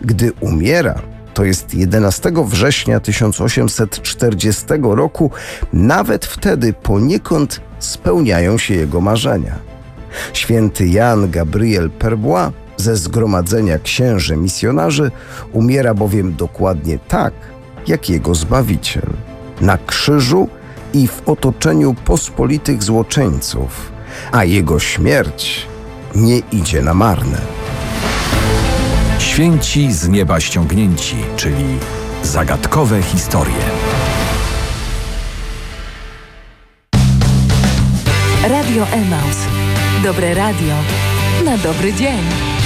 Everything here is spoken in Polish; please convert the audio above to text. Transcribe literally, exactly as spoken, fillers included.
Gdy umiera, to jest jedenastego września tysiąc osiemset czterdziestego roku, nawet wtedy poniekąd spełniają się jego marzenia. Święty Jan Gabriel Perbois ze Zgromadzenia Księży Misjonarzy umiera bowiem dokładnie tak, jak jego Zbawiciel. Na krzyżu i w otoczeniu pospolitych złoczyńców, a jego śmierć nie idzie na marne. Święci z nieba ściągnięci, czyli zagadkowe historie. Radio Emaus. Dobre radio na dobry dzień.